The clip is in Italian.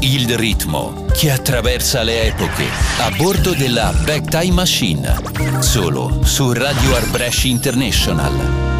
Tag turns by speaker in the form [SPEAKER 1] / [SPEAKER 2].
[SPEAKER 1] Il ritmo che attraversa le epoche a bordo della Back Time Machine, solo su Radio Art Brash International.